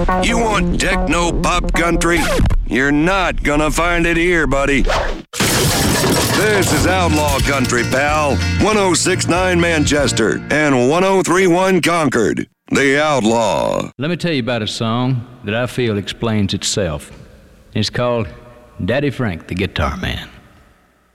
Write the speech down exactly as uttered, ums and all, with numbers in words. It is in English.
You want techno-pop country? You're not gonna find it here, buddy. This is Outlaw Country, pal. one oh six point nine Manchester and one oh three point one Concord. The Outlaw. Let me tell you about a song that I feel explains itself. It's called Daddy Frank, the Guitar Man.